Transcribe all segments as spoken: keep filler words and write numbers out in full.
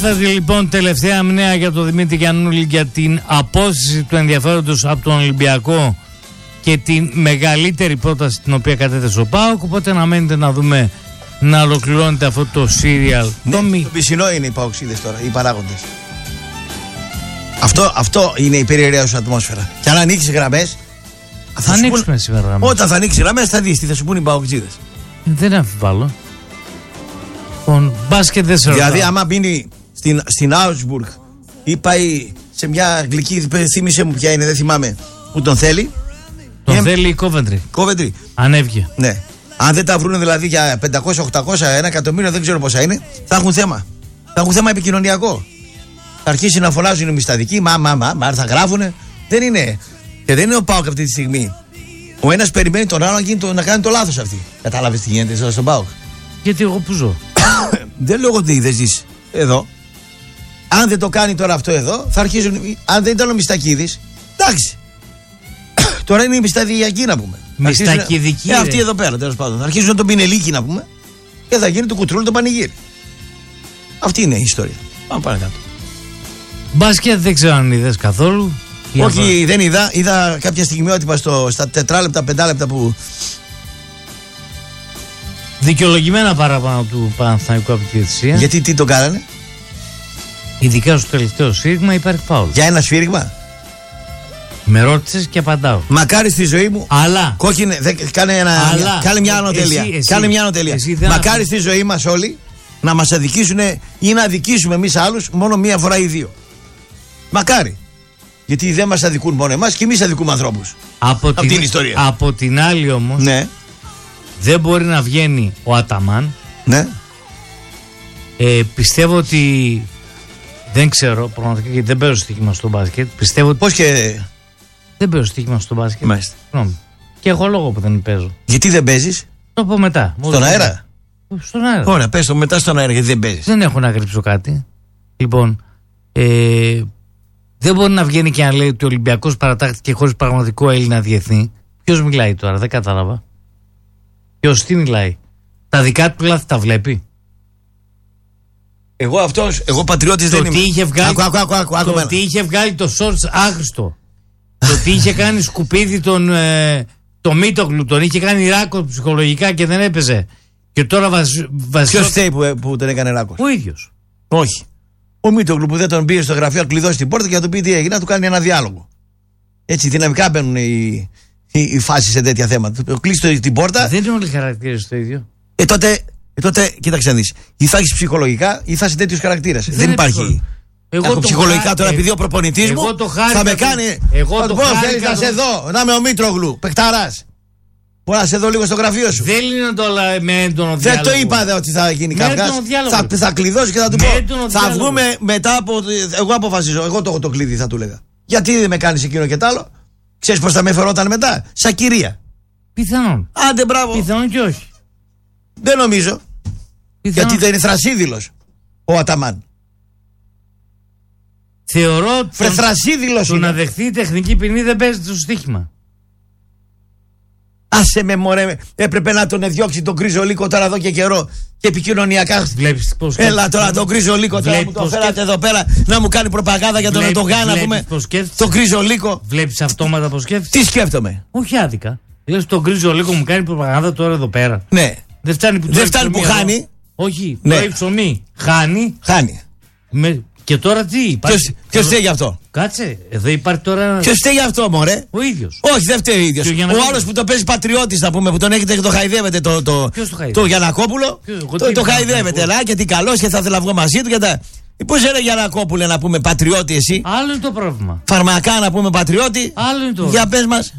Έφτασε λοιπόν τελευταία νέα για τον Δημήτρη Γιαννούλη για την απόσυση του ενδιαφέροντος από τον Ολυμπιακό και την μεγαλύτερη πρόταση την οποία κατέθεσε ο ΠΑΟΚ. Οπότε να μένετε να δούμε να ολοκληρώνεται αυτό το σύριαλ. Ναι, το, μη... το πισινό είναι οι παοξίδες τώρα, οι παράγοντες. Αυτό, αυτό είναι η περιεραία σου ατμόσφαιρα. Και αν ανοίξει γραμμές. Θα, θα ανοίξουμε πούν... σήμερα γραμμές. Όταν θα ανοίξει γραμμές θα δεις τι θα σου πούν οι παοξίδες. Δεν αμφιβάλλω. Λοιπόν, μπάσκετ δεν σε ρωτάω. Δηλαδή, άμα μπαίνει στην, στην Augsburg ή πάει σε μια αγγλική, θύμισε μου ποια είναι, δεν θυμάμαι, που τον θέλει. Τον είναι... θέλει η Coventry. Coventry. Ανέβηκε. Ναι. Αν δεν τα βρουν δηλαδή για πεντακόσια, οχτακόσια, ένα εκατομμύριο, δεν ξέρω πόσα είναι, θα έχουν θέμα. Θα έχουν θέμα επικοινωνιακό. Θα αρχίσει να φωνάζουν οι μισθαδικοί, μα, μα, μα, μα, θα γράφουνε. Δεν είναι. Και δεν είναι ο ΠΑΟΚ αυτή τη στιγμή. Ο ένας περιμένει τον άλλο να, να κάνει το λάθος αυτή. Κατάλαβες τι γίνεται στον ΠΑΟΚ. Γιατί εγώ που ζω. Δεν λέω ότι δεν ζεις εδώ. Αν δεν το κάνει τώρα αυτό εδώ, θα αρχίζουν. Αν δεν ήταν ο Μιστακίδης, εντάξει. Τώρα είναι η Μισταδιακή να πούμε. Μιστακίδικη. Ε, αυτή εδώ πέρα τέλος πάντων. Θα αρχίσουν να τον πινελίκι να πούμε και θα γίνει το κουτρούλ το πανηγύρι. Αυτή είναι η ιστορία. Πάμε παρακάτω. Μπάσκετ δεν ξέρω αν είδες καθόλου. Όχι, δεν είδα. Είδα κάποια στιγμιότυπα στο, στα τετράλεπτα, πεντάλεπτα που. Δικαιολογημένα παραπάνω του Παναθηναϊκού από τη διαιτησία. Γιατί τι το κάνανε? Ειδικά στο τελευταίο σφύριγμα υπάρχει φάουλ. Για ένα σφύριγμα. Με ρώτησες και απαντάω. Μακάρι στη ζωή μου. Αλλά. Κόκκινε, δε, κάνε, ένα, αλλά, κάνε μια ανωτέλεια. Εσύ, εσύ, κάνε μια ανωτέλεια. Μακάρι στη ζωή μας όλοι να μας αδικήσουν ή να αδικήσουμε εμείς άλλους μόνο μία φορά ή δύο. Μακάρι. Γιατί δεν μας αδικούν μόνο εμάς και εμείς αδικούμε ανθρώπους. Από αυτή την, είναι η ιστορία. Από την άλλη όμως. Ναι. Δεν μπορεί να βγαίνει ο Αταμάν. Ναι. Ε, πιστεύω ότι. Δεν ξέρω πραγματικά γιατί δεν παίζω στοίχημα στο μπάσκετ. Πιστεύω ότι. Πώς και. Δεν παίζω στοίχημα στο μπάσκετ. Μάλιστα. Και έχω λόγο που δεν παίζω. Γιατί δεν παίζεις? Το πω μετά. Στον αέρα. Στον αέρα. Ωραία, πες το μετά στον αέρα γιατί δεν παίζεις. Δεν έχω να κρύψω κάτι. Λοιπόν. Ε, δεν μπορεί να βγαίνει και να λέει ότι ο Ολυμπιακός παρατάχθηκε χωρίς πραγματικό Έλληνα διεθνή. Ποιος μιλάει τώρα, δεν κατάλαβα. Ποιος τι μιλάει? Τα δικά του λάθη τα βλέπει. Εγώ αυτός, εγώ πατριώτης δεν είμαι. Είχε βγάλει, άκου, άκου, άκου, άκου, άκου, το ότι είχε βγάλει το σόρτς άχρηστο. Το ότι είχε κάνει σκουπίδι τον, ε, το Μίτογλου, τον είχε κάνει ράκο ψυχολογικά και δεν έπαιζε. Και τώρα βασιζόταν. Ποιος φταίει που, που τον έκανε ράκο? Ο ίδιος. Όχι. Ο Μίτογλου που δεν τον πήγε στο γραφείο να κλειδώσει την πόρτα και να του πει τι έγινε, να του κάνει ένα διάλογο. Έτσι δυναμικά μπαίνουν οι, οι, οι φάσεις σε τέτοια θέματα. Το κλείσει την πόρτα. Δεν είναι όλοι οι χαρακτήρες το ίδιο. Ε τότε, ε, τότε κοίταξε να δεις. Ή θα έχεις ψυχολογικά ή θα είσαι τέτοιος χαρακτήρας. Δεν, δεν υπάρχει. Εγώ έχω ψυχολογικά χά... τώρα επειδή ο προπονητής μου θα με κάνει. Εγώ το χάρηκα. Θέλεις να σε δω, να είμαι ο Μήτρογλου, παιχταράς. Μπορώ να σε δω λίγο στο γραφείο σου. Δεν είναι όλα με έντονο διάλογο. Δεν το είπα δε, ότι θα γίνει καυγάς. Θα, θα κλειδώσει και θα του πω. Θα διάλογο. Βγούμε μετά από. Εγώ αποφασίζω. Εγώ το έχω το κλειδί, θα του λέγα. Γιατί δεν με κάνεις εκείνο και τ' άλλο? Ξέρεις πως θα με φερόταν μετά? Σαν κυρία. Πιθανόν. Άντε μπράβο. Πιθανόν και όχι. Δεν νομίζω. Πιθανόν. Γιατί δεν είναι θρασίδηλος ο Αταμάν. Θεωρώ ότι Φρεθρασίδηλος το είναι. να δεχθεί τεχνική ποινή δεν παίζει το στοίχημα. Άσε με μωρέ, έπρεπε να τον διώξει τον Κρίζο Λύκο τώρα εδώ και καιρό και επικοινωνιακά. Βλέπεις πώς. Έλα τώρα τον Κρίζο Λύκο τώρα μου το φέρατε εδώ πέρα να μου κάνει προπαγάνδα για τον Ερντογάν να πούμε. Τον Κρίζο Λύκο. Βλέπεις αυτόματα πως σκέφτεσαι. Τι σκέφτομαι? Όχι άδικα. Λες τον Κρίζο Λύκο μου κάνει προπαγάνδα τώρα εδώ πέρα. Ναι. Δεν φτάνει που, Δεν φτάνει που χάνει. Όχι, ναι. Το ψωμί χάνει. Χάνει. Με... Και τώρα τι υπάρχει. Ποιος φταίει γι' αυτό? Κάτσε, εδώ υπάρχει τώρα. Ποιος φταίει γι' αυτό, μωρέ? Ο ίδιος. Όχι, δεν φταίει ο ίδιος. Ο να... άλλος που το παίζει πατριώτης, να πούμε, που τον έχετε και το χαϊδεύετε. Το, το, Ποιος το χαϊδεύει? Το Γιαννακόπουλο. Ποιος, το το χαϊδεύετε, λά, και τι καλός και θα ήθελα να βγω μαζί του και τα. Πώς είναι Γιαννακόπουλε να πούμε πατριώτη εσύ? Άλλο είναι το πρόβλημα. Φαρμακά να πούμε πατριώτη. Άλλο είναι το. Για πες μας.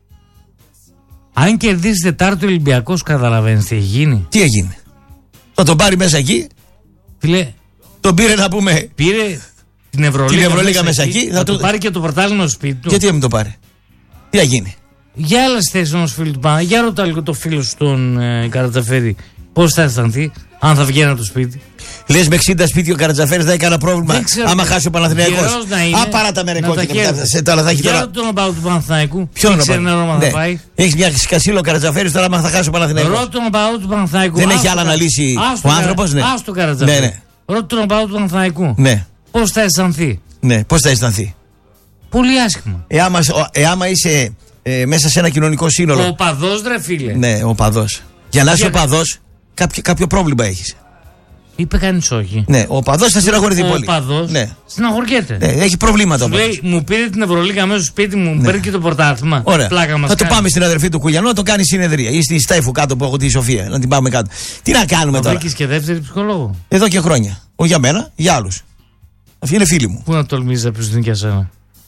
Αν κερδίσει Τετάρτη ο Ολυμπιακός, καταλαβαίνεις τι έχει γίνει? Τι έγινε? Θα τον πάρει μέσα εκεί. Φίλε. Τον πήρε να πούμε. Πήρε την Ευρωλίγα, την Ευρωλίγα μέσα, μέσα εκεί. Θα, θα του πάρει και το πρωτάθλημα στο σπίτι του. Γιατί να μην το πάρει? Τι θα γίνει? Για άλλες θέσεις ενός φίλου του Πάνα. Για ρωτά λίγο το φίλο σου τον ε, Καρατζαφέρη πώς θα αισθανθεί αν θα βγαίνει από το σπίτι. Λες με εξήντα σπίτια ο Καρατζαφέρης δεν έκανε πρόβλημα άμα χάσει ο Παναθηναϊκός? Α, παρά τα μερικό και μετά. Για ρωτά τον Παού του Παναθηναϊκού. Ποιον όνομα θα πάει? Έχεις μια σκασίλο ο Καρατζαφέρης τώρα άμα θα χάσει ο Παναθηναϊκός. Ρώτα τον Παού του Παναθηναϊκού. Δεν έχει άλλα να λύσει ο άνθρωπος. Άστο Καρατζαφέρη. Ρώτα τον οπαδό του Παναθηναϊκού. Ναι. Πώς θα αισθανθεί? Ναι, πώς θα αισθανθεί? Πολύ άσχημα. Ε, άμα, ε, άμα είσαι ε, μέσα σε ένα κοινωνικό σύνολο. Ο οπαδός, ρε φίλε. Ναι, ο οπαδός. Για να είσαι Για... οπαδός, κάποιο, κάποιο πρόβλημα έχεις. Είπε κανείς όχι. Ναι, ο οπαδός θα στεναχωρηθεί πολύ. Ο οπαδός ναι. στεναχωριέται. Ναι, έχει προβλήματα. Σου λέει, μου πήρε την Ευρωλίγα μέσα στο σπίτι μου, μου ναι. παίρνει και το πρωτάθλημα. Ωραία. Πλάκα μας θα κάνει. το πάμε στην αδερφή του Κουλιανού να το κάνει συνεδρία. Ή στη Στέφου κάτω που έχω τη Σοφία. Να την πάμε κάτω. Τι να κάνουμε θα τώρα. βρήκες και δεύτερη ψυχολόγο. Εδώ και χρόνια. Όχι για μένα, για άλλους. Αυτοί είναι φίλοι μου. Πού να τολμήσεις να πεις ότι είναι για σένα?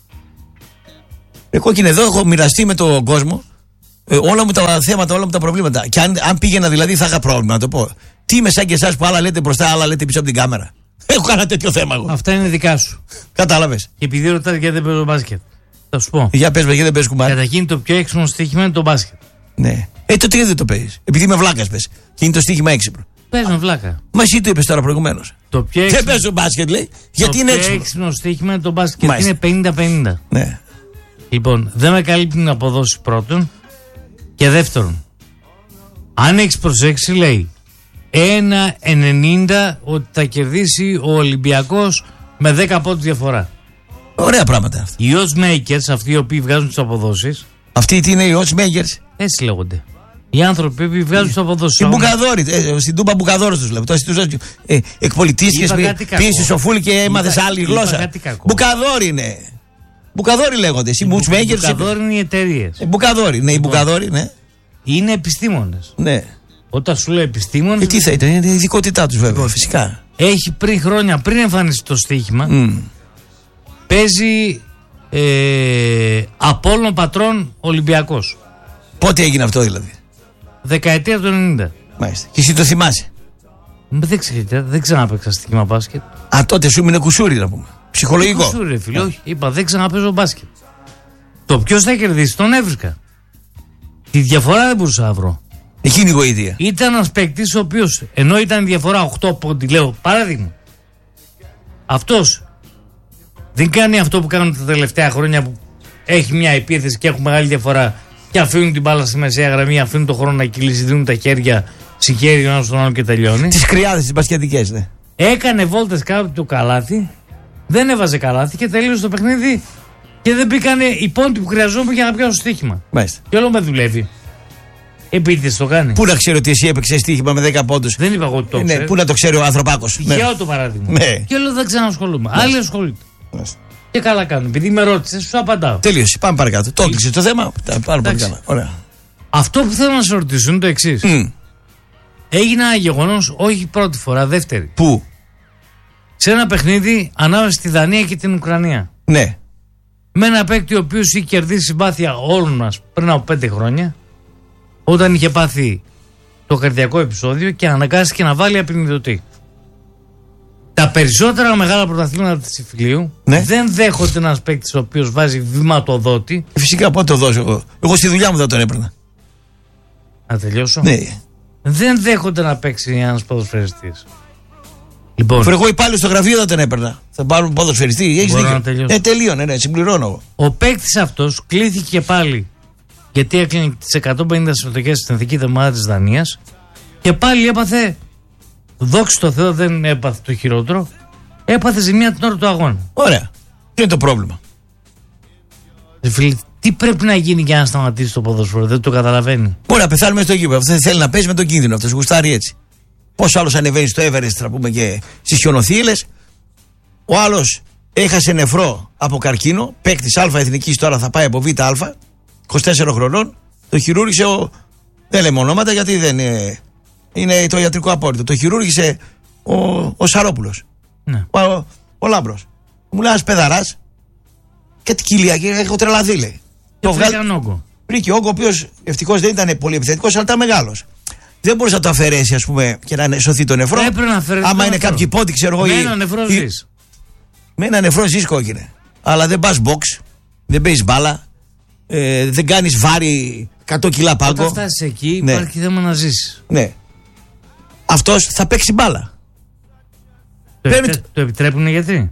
Εγώ και εδώ έχω μοιραστεί με τον κόσμο ε, όλα μου τα θέματα, όλα μου τα προβλήματα. Και αν, αν πήγαινα δηλαδή θα είχα πρόβλημα να το πω. Τι είμαι σαν και εσάς που άλλα λέτε μπροστά, άλλα λέτε πίσω από την κάμερα. Έχω κανένα τέτοιο θέμα εγώ. Αυτά είναι δικά σου. Κατάλαβες. Και επειδή ρωτάτε γιατί δεν παίζω μπάσκετ, θα σου πω. Για πες με, γιατί δεν παίζεις κουμπάρι. Καταρχήν το πιο έξυπνο στοίχημα είναι το μπάσκετ. Ναι. Ε, το τι δεν το παίζεις? Επειδή είμαι βλάκας πες. Και είναι το στοίχημα έξυπνο. Πες με βλάκα. Μα εσύ το είπες τώρα προηγουμένως. Το πιο έξυπνο... Δεν παίζω μπάσκετ λέει. Γιατί είναι έξυπνο. Το πιο έξυπνο στοίχημα είναι το μπάσκετ. Μάλιστα. Είναι πενήντα πενήντα. Ναι. Λοιπόν, δεν με καλύπτει την αποδόση πρώτον. Και δεύτερον, αν έχεις προσέξει, λέει ένα ενενήντα ότι θα κερδίσει ο Ολυμπιακός με δέκα πόντους διαφορά. Ωραία πράγματα αυτά. Οι odds makers, αυτοί οι οποίοι βγάζουν τις αποδόσεις. Αυτοί τι είναι οι odds makers? Έτσι λέγονται. Οι άνθρωποι που βγάζουν τις αποδόσεις. Οι μπουκαδόροι. Ε, στην Τούμπα μπουκαδόρους τους βλέπω. Ε, Εκπολιτήσεις πήγες Σοφούλη και έμαθες άλλη γλώσσα. Μπουκαδόροι είναι. Μπουκαδόροι λέγονται. Οι bookmakers. Μπουκαδόροι είναι οι εταιρείες. Ε, μπουκαδόροι, ναι, οι μπουκαδόροι, ναι. Είναι επιστήμονες. Ναι. Όταν σου λέω επιστήμονες. Ε, τι θα ήταν, είναι η ειδικότητά τους βέβαια, φυσικά. Έχει πριν χρόνια, πριν εμφανιστεί το στοίχημα, Mm. παίζει ε, Απόλλων Πατρών Ολυμπιακός. Πότε έγινε αυτό δηλαδή? Δεκαετία του ενενήντα. Μάλιστα. Και εσύ το θυμάσαι? Δεν ξέρω, δεν ξαναπαίξα στοίχημα μπάσκετ. Α, τότε σου έμεινε κουσούρι να πούμε. Ψυχολογικό. Κουσούρι, ρε φίλε, όχι. Είπα, δεν ξαναπαίζω μπάσκετ. Το ποιος θα κερδίσει, τον έβρισκα. Τη διαφορά δεν μπορούσα να βρω. Εκείνη η γοητεία. Ήταν ένας παίκτης ο οποίος, ενώ ήταν η διαφορά οκτώ πόντι, λέω παράδειγμα, αυτός δεν κάνει αυτό που κάνουν τα τελευταία χρόνια που έχει μια επίθεση και έχουν μεγάλη διαφορά και αφήνουν την μπάλα στη μεσαία γραμμή, αφήνουν τον χρόνο να κυλήσει, δίνουν τα χέρια, συγχέρει ο ένας στον άλλο και τελειώνει. Τις κρυάδες, τις μπασκετικές, ναι. Έκανε βόλτες κάτω από το καλάθι, δεν έβαζε καλάθι και τελείωσε το παιχνίδι και δεν μπήκανε οι πόντοι που χρειαζόμουν για να πιάσω στοίχημα. Μάλιστα. Και όλο με δουλεύει. Επίτηδες το κάνει. Πού να ξέρω ότι εσύ έπαιξε στοίχημα με δέκα πόντους? Δεν είπα εγώ ότι το ναι, ξέρω. πού να το ξέρει ο ανθρωπάκος? Τυχαίο ναι. Το παράδειγμα. Ναι. Και όλο δεν ξανασχολούμαι. Ναι. Άλλοι ασχολούνται. Ναι. Και καλά κάνουν. Επειδή με ρώτησε, σου απαντάω. Τελείωσε. Πάμε παρακάτω. Το έκλεισε το θέμα. Πάρα πολύ καλά. Ωραία. Αυτό που θέλω να σε ρωτήσω είναι το εξής. Mm. Έγινε ένα γεγονός, όχι πρώτη φορά, δεύτερη. Πού? Σε ένα παιχνίδι ανάμεσα στη Δανία και την Ουκρανία. Ναι. Με ένα παίκτη ο οποίος είχε κερδίσει συμπάθεια όλων μας πριν από πέντε χρόνια, όταν είχε πάθει το καρδιακό επεισόδιο και αναγκάστηκε να βάλει απεινιδωτή. Τα περισσότερα μεγάλα πρωταθλήματα της Ιφιλίου ναι. δεν δέχονται ένας παίκτης ο οποίος βάζει βηματοδότη. Φυσικά πότε το δώσω εγώ. Εγώ στη δουλειά μου δεν τον έπαιρνα. Να τελειώσω. Ναι. Δεν δέχονται να παίξει ένας ποδοσφαιριστής. Λοιπόν. Φρε, εγώ υπάλληλο στο γραφείο δεν τον έπαιρνα. Θα πάρουν ποδοσφαιριστή. Έχεις δίκιο. Ε, τελείωνε, ναι, συμπληρώνω εγώ. Ο παίκτης αυτός κλήθηκε πάλι γιατί έκλεινε τις εκατόν πενήντα συμμετοχές στην εθνική ομάδα της Δανίας και πάλι έπαθε. Δόξα τω Θεώ δεν έπαθε το χειρότερο. Έπαθε ζημιά την ώρα του αγώνα. Ωραία. Ποιο είναι το πρόβλημα? Φίλοι, τι πρέπει να γίνει για να σταματήσει το ποδόσφαιρο, δεν το καταλαβαίνει. Μπορεί να πεθάνουμε στο γήπεδο. Αυτό θέλει να παίζει με τον κίνδυνο. Αυτό γουστάρει έτσι. Πόσο άλλο ανεβαίνει στο Everest, να πούμε, και στι χιονοθύελες. Ο άλλο έχασε νεφρό από καρκίνο. Παίκτη Α εθνική τώρα θα πάει από Β Α. είκοσι τέσσερων χρονών. Το χειρούργησε ο. Δεν λέμε ονόματα γιατί δεν είναι. Είναι το ιατρικό απόρριτο. Το χειρούργησε ο, ο Σαρόπουλος. Ναι. Ο, ο, ο Λάμπρος. Μου λέει ένα παιδαρά. Και την κοιλία και έχω τρελαθεί, λέει. Το βγάλει όγκο. Βρήκε όγκο, ο οποίο ευτυχώς δεν ήταν πολύ επιθετικός, αλλά ήταν μεγάλος. Δεν μπορούσε να το αφαιρέσει, ας πούμε, και να σωθεί το νεφρό. Έπρεπε να αφαιρέσει. Άμα είναι κάποιοι πόντι, ξέρω εγώ. Με ένα νεφρό ζει. Με ένα νεφρό ζει, κόκκινε. Αλλά δεν πας box, δεν παίζεις μπάλα, ε, δεν κάνεις βάρη εκατό κιλά πάγκο. Όταν φτάσεις εκεί, ναι. Υπάρχει θέμα να ζήσεις. Ναι. Αυτός θα παίξει μπάλα. Το, Παίρνει... επιτρέ... το επιτρέπουν οι γιατροί.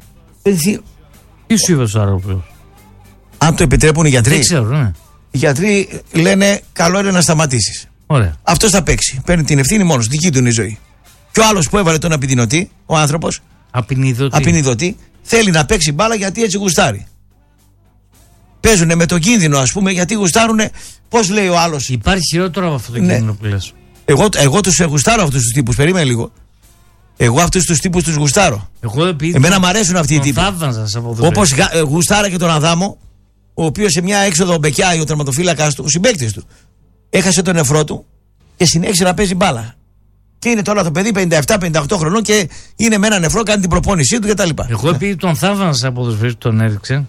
Τι σου είπε ο Σαρόπουλος? Αν το επιτρέπουν οι γιατροί. Δεν ξέρω, ναι. Οι γιατροί λένε καλό είναι να σταματήσεις. Ωραία. Αυτός θα παίξει. Παίρνει την ευθύνη μόνος, δική του είναι η ζωή. Και ο άλλος που έβαλε τον απεινιδωτή, ο άνθρωπος, Απεινιδωτή. απεινιδωτή, θέλει να παίξει μπάλα γιατί έτσι γουστάρει. Παίζουνε με τον κίνδυνο, ας πούμε, γιατί γουστάρουνε. Πώς λέει ο άλλος. Υπάρχει χειρότερο από αυτό το Ναι. κίνδυνο που λες. Εγώ, εγώ τους γουστάρω αυτούς τους τύπους. Περίμενε λίγο. Εγώ αυτούς τους τύπους τους γουστάρω. Εγώ επειδή Εμένα μ' αρέσουν αυτοί οι τον τύποι. θαύμαζα σαν ποδοσφαιριστή. Όπως γα- ε, γουστάρα και τον Αδάμο, ο οποίος σε μια έξοδο μπεκιάει ο τερματοφύλακας του, ο συμπαίκτης του, έχασε τον νεφρό του και συνέχισε να παίζει μπάλα. Και είναι τώρα το παιδί πενήντα επτά πενήντα οκτώ χρονών και είναι με ένα νεφρό, κάνει την προπόνησή του κτλ. Εγώ επειδή τον θαύμαζα σαν ποδοσφαιριστή, τον έριξε.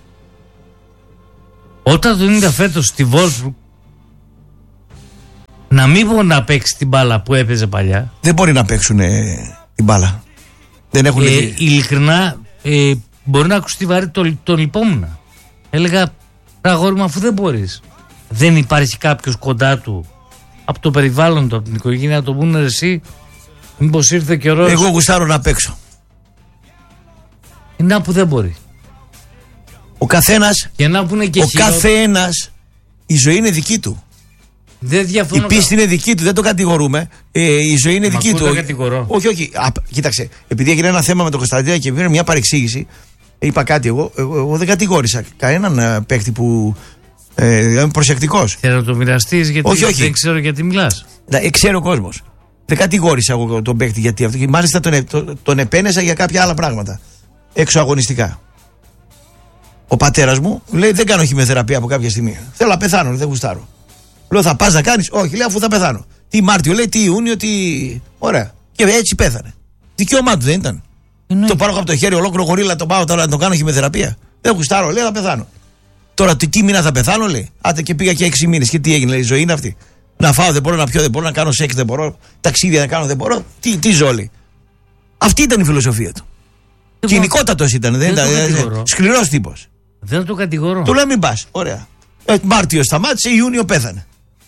Όταν τον είδα φέτος στη Wolfsburg, να μην μπορεί να παίξει την μπάλα που έπαιζε παλιά. Δεν μπορεί να παίξουν ε, την μπάλα. Δεν έχουν Ε, δει. ειλικρινά, ε, μπορεί να ακουστεί βαρύ, το, το λυπόμουν. Έλεγα, αγόρι μου, αφού δεν μπορείς. Δεν υπάρχει κάποιος κοντά του από το περιβάλλον του, από την οικογένεια, να το πούνε εσύ. Μήπως ήρθε καιρός. Εγώ γουστάρω να παίξω. Να που δεν μπορεί. Ο καθένας, Και να που είναι και ο χειρότερο. καθένας, η ζωή είναι δική του. Δεν Η διαφωνώ. πίστη είναι δική του, δεν το κατηγορούμε. Ε, η ζωή είναι Μα δική πού του. το κατηγορώ. Όχι, όχι. Α, κοίταξε, επειδή έγινε ένα θέμα με τον Κωνσταντίνα και βγήκε μια παρεξήγηση, είπα κάτι εγώ. Εγώ, εγώ δεν κατηγόρησα κανέναν ε, παίκτη που. Ε, είμαι προσεκτικός. Θέλω να το μοιραστείς γιατί Όχι, όχι. δεν ξέρω γιατί μιλάς. Ε, ξέρει ο κόσμος. Δεν κατηγόρησα εγώ τον παίκτη γιατί αυτό. Και μάλιστα τον, ε, τον, τον επένεσα για κάποια άλλα πράγματα. Έξω αγωνιστικά. Ο πατέρας μου λέει: δεν κάνω χημειοθεραπεία από κάποια στιγμή. Θέλω να πεθάνω, δεν γουστάρω. Λέω: θα πας να κάνεις? Όχι, λέει, αφού θα πεθάνω. Τι Μάρτιο, λέει, τι Ιούνιο, τι. Ωραία. Και έτσι πέθανε. Δικαίωμά του δεν ήταν. Εννοεί. Το πάρω από το χέρι, ολόκληρο γορίλα το πάω τώρα να το κάνω χημειοθεραπεία. Δεν γουστάρω, λέει, θα πεθάνω. Τώρα τι, τι μήνα θα πεθάνω, λέει. Άντε και πήγα και έξι μήνες. Και τι έγινε, λέει, η ζωή είναι αυτή. Να φάω δεν μπορώ, να πιω δεν μπορώ, να κάνω σεξ δεν μπορώ, ταξίδια να κάνω δεν μπορώ. Τι, τι ζω, λέει. Αυτή ήταν η φιλοσοφία του. Εγώ- Κοινικότατος ήταν, δεν δεν το ήταν. κατηγορώ. Σκληρός τύπος. Δεν το κατηγορώ. Του λέω μην πας. Ωραία. Ε, Μάρτιο σταμάτησε, Ιούνιο πέθανε.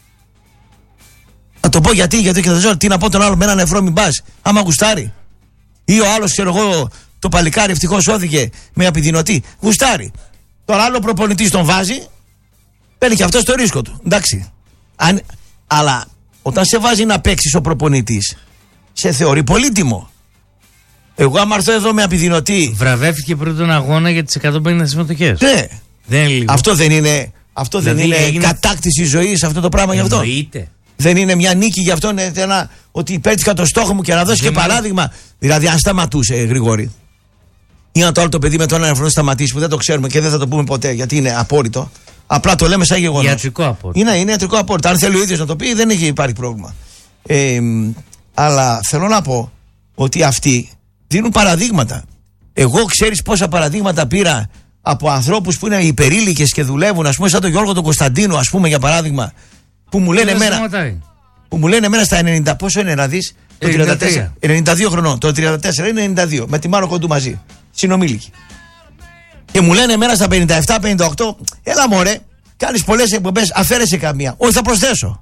Να το πω γιατί, γιατί και θα ζω. Τι να πω τον άλλο με ένα νεφρό, μην πας. Άμα γουστάρει. Ή ο άλλος, ξέρω εγώ, το παλικάρι ευτυχώς σώθηκε με απειδηνωτή. Γουστάρει. Τώρα άλλο προπονητής τον βάζει, παίρνει και αυτό το ρίσκο του. Εντάξει. Αν, αλλά όταν σε βάζει να παίξει ο προπονητής, σε θεωρεί πολύτιμο. Εγώ άμα έρθω εδώ με απειδηνωτή. Βραβεύτηκε πριν τον αγώνα για τις εκατόν πενήντα συμμετοχές. Ναι. Δεν είναι λίγο. Αυτό δεν είναι, αυτό δεν Δηλαδή είναι έγινε- κατάκτηση ζωής αυτό το πράγμα γι' αυτό. Εννοείται. Δεν είναι μια νίκη γι' αυτό, είναι ένα, ότι πέτυχα το στόχο μου και να δώσει Δεν και μου- παράδειγμα. Δηλαδή, αν σταματούσε, Γρηγόρη, ή αν το άλλο το παιδί με το ένα νεφρό σταματήσει, που δεν το ξέρουμε και δεν θα το πούμε ποτέ γιατί είναι απόρριτο. Απλά το λέμε σαν γεγονός. Ιατρικό απόρριτο. Είναι, είναι ιατρικό απόρριτο. Αν θέλει ο ίδιος να το πει, δεν έχει υπάρχει πρόβλημα. Ε, αλλά θέλω να πω ότι αυτοί δίνουν παραδείγματα. Εγώ ξέρεις πόσα παραδείγματα πήρα από ανθρώπους που είναι υπερήλικες και δουλεύουν, ας πούμε, σαν τον Γιώργο τον Κωνσταντίνο, ας πούμε, για παράδειγμα, που μου λένε Δεν εμένα. σταματάει. Που μου λένε εμένα στα ενενήντα, πόσο είναι να δεις, το τριάντα τέσσερα, ενενήντα δύο χρονών, το τριάντα τέσσερα είναι ενενήντα δύο, με τη Μάρο Κοντού μαζί, συνομήλικοι. Και μου λένε εμένα στα πενήντα επτά πενήντα οκτώ, έλα μωρέ, κάνεις πολλές εκπομπές, αφαίρεσε καμία. Όχι, θα προσθέσω.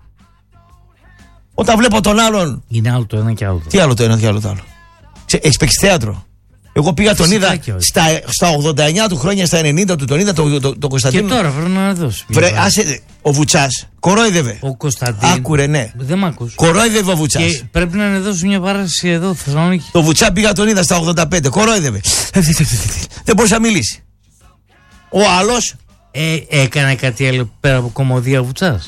Όταν βλέπω τον άλλον, Είναι άλλο το ένα και άλλο το τι άλλο το ένα, τι άλλο το άλλο. Ξε, έχεις παίξει θέατρο. Εγώ πήγα τον Φυσικά είδα και όχι. στα, στα ογδόντα εννιά του χρόνια, στα ενενήντα του τον είδα, τον το, το, το Και Κωνσταντίνο. τώρα πρέπει να δώσει. μια Βρε, φορά. άσε, ο Βουτσάς κορόιδευε. Ο Κωνσταντίν. Άκουρε, ναι. Δεν μ' ακούς. Κορόιδευε ο Βουτσάς. Και πρέπει να δώσει μια παράσταση εδώ, Θεσσαλονίκη. Το Βουτσά πήγα τον είδα στα ογδόντα πέντε. Κορόιδευε. Δεν μπορούσε να μιλήσει. Ο άλλος Ε, έκανε κάτι άλλο πέρα από κομμωδία Βουτσάς.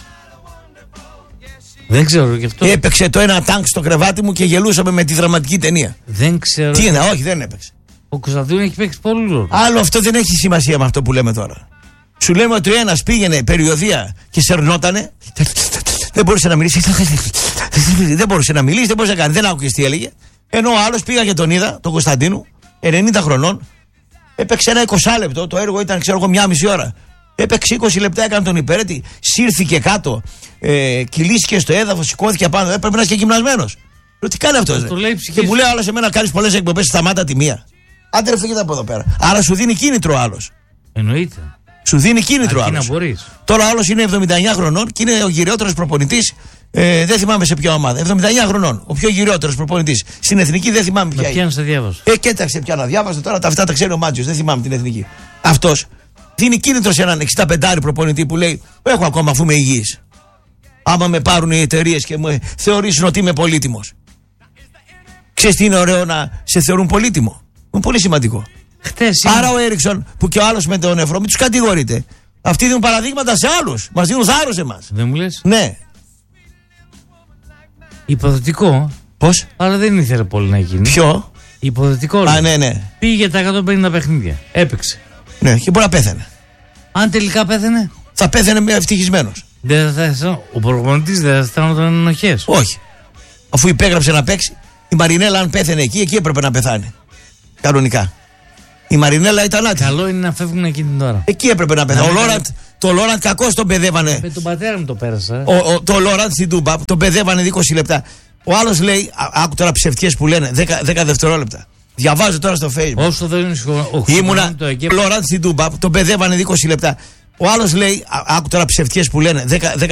Δεν ξέρω γι' αυτό. έπαιξε το ένα τάγκ στο κρεβάτι μου και γελούσαμε με τη δραματική ταινία. Δεν ξέρω. Τι είναι, όχι, δεν έπαιξε. Ο Κωνσταντίνο έχει παίξει πολύ ρόλο. Άλλο αυτό δεν έχει σημασία με αυτό που λέμε τώρα. Σου λέμε ότι ο ένας πήγαινε περιοδία και σερνότανε. Δεν μπορούσε να μιλήσει. Δεν μπορούσε να μιλήσει, δεν μπορούσε να κάνει. Δεν άκουγε τι έλεγε. Ενώ ο άλλος πήγα και τον είδα, τον Κωνσταντίνου, ενενήντα χρονών. Έπαιξε ένα είκοσι λεπτό. Το έργο ήταν, ξέρω εγώ, μια μισή ώρα. Έπαιξε είκοσι λεπτά, έκανε τον υπηρέτη. Σύρθηκε κάτω. Ε, κυλίστηκε στο έδαφος, σηκώθηκε πάνω. Ε, πρέπει να είσαι και γυμνασμένος. Λέω τι κάνει αυτό. Το λέει η ψυχή Και μου σου. λέει άλλο σε μένα, κάνει πολλές εκπομπές, σταμάτα τη μία. Άντε ρε φύγετε από εδώ πέρα. Άρα σου δίνει κίνητρο άλλο. Εννοείται. Σου δίνει κίνητρο Αρκεί άλλο. να μπορείς. Τώρα άλλο είναι εβδομήντα εννιά χρονών και είναι ο γυριότερος προπονητής. Ε, δεν θυμάμαι σε ποια ομάδα. εβδομήντα εννιά χρονών. Ο πιο γυριότερος προπονητής. Στην εθνική δεν θυμάμαι Να ποια είναι. πιάνει σε διάβασο. Ε, κοίταξε πια να διάβαζε τώρα. Τα αυτά τα ξέρει ο Μάτζιος. Δεν θυμάμαι την εθνική. Αυτός δίνει κίνητρο σε έναν εξήντα πέντε προπονητή που λέει: έχω ακόμα αφού είμαι υγιής. Άμα με πάρουν οι εταιρείες και μου θεωρήσουν ότι είμαι πολύτιμος. Ξέρεις τι είναι ωραίο να σε θεωρούν πολύτιμο. Είναι πολύ σημαντικό. Χτες Άρα ο Έριξον που και ο άλλος με τον νεφρό, μην τους κατηγορείτε. Αυτοί δίνουν παραδείγματα σε άλλους. Μας δίνουν θάρρος εμάς. Δεν μου λες. Ναι. Υποδοτικό. Πώς? Αλλά δεν ήθελε πολύ να γίνει. Ποιο? Υποδοτικό. Α, ναι, ναι. Πήγε τα εκατόν πενήντα παιχνίδια. Έπαιξε. Ναι, και μπορεί να πέθανε. Αν τελικά πέθανε. Θα πέθανε με ευτυχισμένος. Δεν θα αισθανόταν. Ο προπονητής δεν θα αισθανόταν ενοχές. Όχι. Αφού υπέγραψε να παίξει, η Μαρινέλα αν πέθανε εκεί, εκεί έπρεπε να πεθάνει. Κανονικά. Η Μαρινέλα ήταν άτυχη. Καλό είναι να φεύγουν εκείνη την ώρα. Εκεί έπρεπε να πεθάνει. Ο Λόραντ, το Λόραντ κακώς τον παιδεύανε. Με τον πατέρα μου το πέρασα. Ο, ο, το Λόραντ στην Τούμπα τον παιδεύανε είκοσι λεπτά. Ο άλλος λέει, α, άκου τώρα ψευτιές που λένε, δέκα δευτερόλεπτα. Διαβάζω τώρα στο Facebook. Όσο δεν είναι ο Ήμουνα το Λόραντ στην Τούμπα τον παιδεύανε είκοσι λεπτά. Ο άλλος λέει, α, άκου τώρα ψευτιές που λένε, δέκα